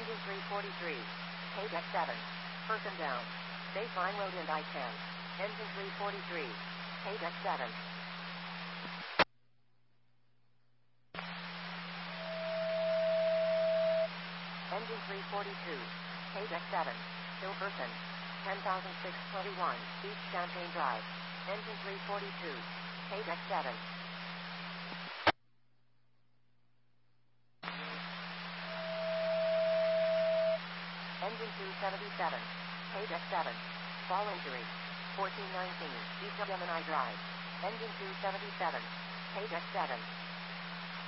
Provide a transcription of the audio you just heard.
Engine 343. Page X7. Person down. Baseline load in I-10. Engine 343. Page X7. Engine 342. Page X7. Still person. 10,621. East Champagne Drive. Engine 342. Page X7. Engine 277. Page X7. Fall injury. 1419. East Gemini Drive. Engine 277. Page X7.